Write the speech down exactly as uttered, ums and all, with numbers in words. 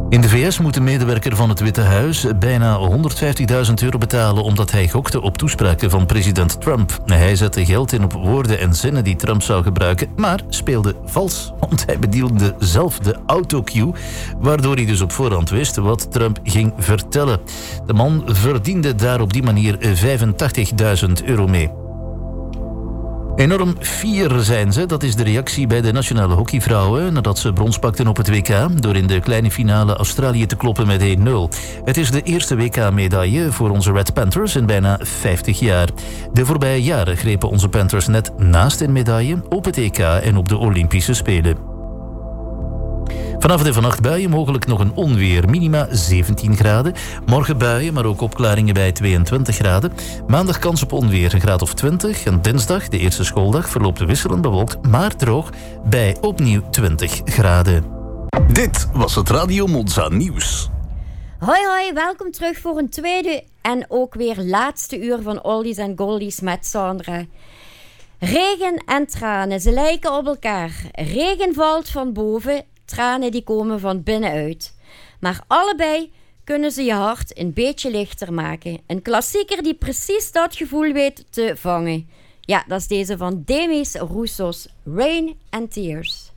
In de V S moet een medewerker van het Witte Huis bijna honderdvijftigduizend euro betalen omdat hij gokte op toespraken van president Trump. Hij zette geld in op woorden en zinnen die Trump zou gebruiken, maar speelde vals, want hij bediende zelf de autocue, waardoor hij dus op voorhand wist wat Trump ging vertellen. De man verdiende daar op die manier vijfentachtigduizend euro mee. Enorm fier zijn ze, dat is de reactie bij de nationale hockeyvrouwen nadat ze brons pakten op het W K door in de kleine finale Australië te kloppen met één nul. Het is de eerste W K-medaille voor onze Red Panthers in bijna vijftig jaar. De voorbije jaren grepen onze Panthers net naast een medaille op het E K en op de Olympische Spelen. Vanavond en vannacht buien, mogelijk nog een onweer, minima zeventien graden. Morgen buien, maar ook opklaringen bij tweeëntwintig graden. Maandag kans op onweer, een graad of twintig. En dinsdag, de eerste schooldag, verloopt wisselend bewolkt, maar droog, bij opnieuw twintig graden. Dit was het Radio Monza Nieuws. Hoi hoi, welkom terug voor een tweede en ook weer laatste uur van Oldies en Goldies met Sandra. Regen en tranen, ze lijken op elkaar. Regen valt van boven, tranen die komen van binnenuit. Maar allebei kunnen ze je hart een beetje lichter maken. Een klassieker die precies dat gevoel weet te vangen. Ja, dat is deze van Demis Roussos, Rain and Tears.